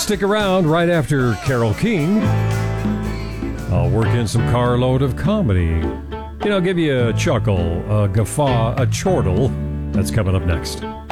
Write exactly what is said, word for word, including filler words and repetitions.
Stick around. Right after Carole King, I'll work in some carload of comedy. You know, give you a chuckle, a guffaw, a chortle. That's coming up next.